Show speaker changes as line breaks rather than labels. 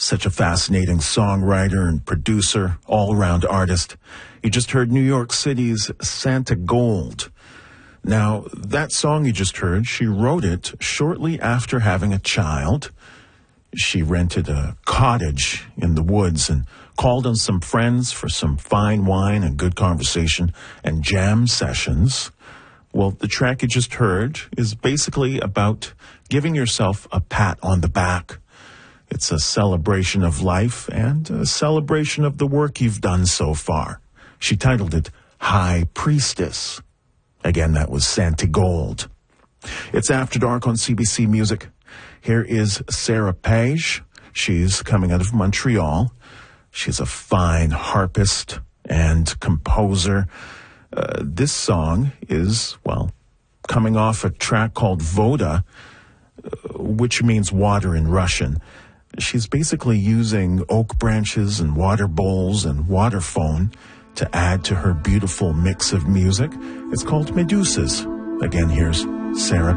Such a fascinating songwriter and producer, all-around artist. You just heard New York City's Santigold. Now, that song you just heard, she wrote it shortly after having a child. She rented a cottage in the woods and called on some friends for some fine wine and good conversation and jam sessions. Well, the track you just heard is basically about giving yourself a pat on the back. It's a celebration of life and a celebration of the work you've done so far. She titled it High Priestess. Again, that was Santigold. It's After Dark on CBC Music. Here is Sarah Page. She's coming out of Montreal. She's a fine harpist and composer. This song is, well, coming off a track called Voda, which means water in Russian. She's basically using oak branches and water bowls and waterphone to add to her beautiful mix of music. It's called Medusas. Again, here's Sarah